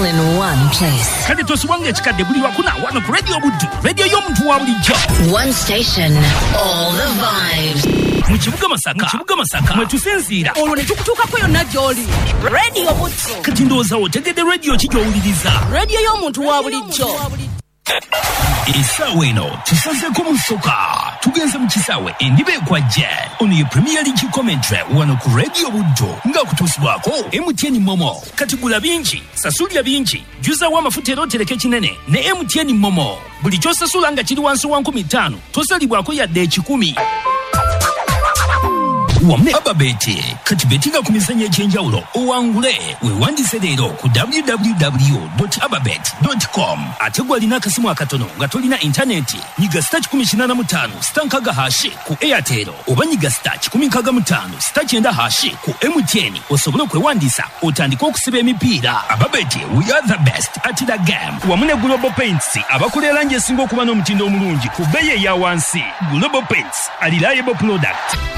all in one place. Kati toswange chikade buli wakuna wano ku Radio Buddu. Radio y'omuntu wa bulijjo. One station, all the vibes. Mukibuga Masaka. Mwe tusinziira. Olwo ne tukutuukako yonna gy'oli. Radio Buddu. Kati ndowooza otegedde radio ki gy'owuliriza. Radio y'omuntu wa bulijjo. Essaawa eno tusazeeko mu ssoka. Tugenze mu kisaawe endiba ekwajje. Ono ye Premier League commentary wano ku Radio Buddu. Nga kutuusibwako MTN Momo. Kati gula bingi, sasulya bingi. Juzaawo amafuta era otereke kinene ne MTN Momo. Buli ky'osasula nga kiri wansi wa 15 tosalibwako yadde 10. Wamne ababeti kati betinga ku mizannyo egy'enjawulo owangule weewandise leero ku www.ababet.com. ate gwalina akasimu akatono nga tolina intaneti nyiga star 185 star nkaga hashi ku Airtel oba nyiga star 155 star 9 hashi ku MTN osobole okwewandiisa otandika okusiba emipiira. Ababeti, we are the best at the game. Wamune Global Paints abakola langi esinga okuba n'omutindo omulungi ku bbeeyi eya wansi. Global Paints, a reliable product.